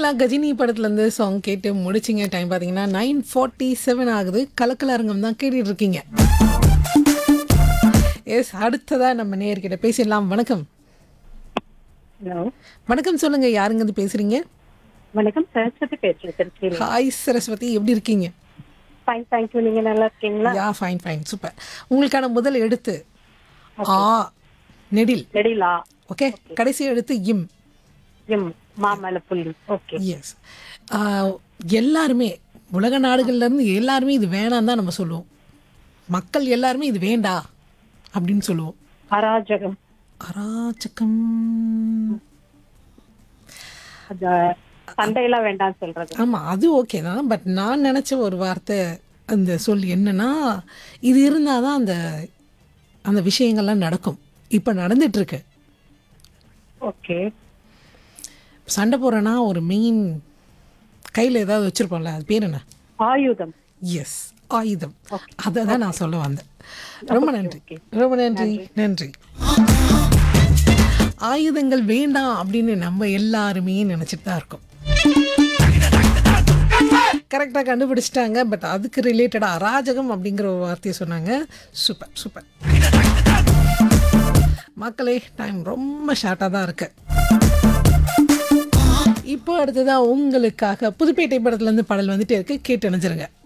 பார்த்தீங்களா, கஜினி படத்துலேருந்து சாங் கேட்டு முடிச்சிங்க. டைம் பார்த்தீங்கன்னா 9:47 ஆகுது. கலக்கல் அரங்கம் தான் கேட்டுட்டு இருக்கீங்க. எஸ், அடுத்ததா நம்ம நேயர்கிட்ட பேசிடலாம். வணக்கம். ஹலோ, வணக்கம், சொல்லுங்க. யாருங்கேருந்து பேசுறீங்க? வணக்கம். சரஸ்வதி பேசுறேன் திருச்சியில. ஹாய் சரஸ்வதி, எப்படி இருக்கீங்க? Fine, thank you. நீங்க நல்லா இருக்கீங்களா? யா, ஃபைன் ஃபைன், சூப்பர். உங்களுக்கான முதல் எழுத்து ஆ, நெடில். ரெடிலா? ஓகே, கடைசி எழுத்து இம். எம், மாமலை புள்ளி. ஓகே. எஸ். எல்லாருமே உலக நாடுகள்லேருந்து எல்லாருமே இது வேணாம் தான் நம்ம சொல்லுவோம். மக்கள் எல்லாருமே இது வேண்டா அப்படின்னு சொல்லுவோம். அராஜகம். அராஜகம். அந்த சண்டையெல்லாம் வேண்டாம்னு சொல்றது. ஆமாம், அது ஓகே தான். பட் நான் நினச்ச ஒரு வார்த்தை, அந்த சொல் என்னன்னா, இது இருந்தால் தான் அந்த அந்த விஷயங்கள்லாம் நடக்கும். இப்போ நடந்துட்டுருக்கு. ஓகே. சண்டை போடுறேன்னா ஒரு மெயின் கையில் ஏதாவது வச்சுருப்போம்ல, அது பேர் என்ன? ஆயுதம். எஸ், ஆயுதம். அதை தான் நான் சொல்ல வந்தேன். ரொம்ப நன்றி, ரொம்ப நன்றி, நன்றி. ஆயுதங்கள் வேண்டாம் அப்படின்னு நம்ம எல்லாருமே நினச்சிட்டு தான் இருக்கோம். கரெக்டாக கண்டுபிடிச்சிட்டாங்க. பட் அதுக்கு ரிலேட்டடாக அராஜகம் அப்படிங்கிற ஒரு வார்த்தையை சொன்னாங்க. Super super. மக்களே, டைம் ரொம்ப ஷார்ட்டாக தான் இருக்கு. இப்போ அடுத்ததாக உங்களுக்காக புதுப்பேட்டை படத்துலேருந்து பாடல் வந்துட்டே இருக்கு. கேட்டு அணைஞ்சிருங்க.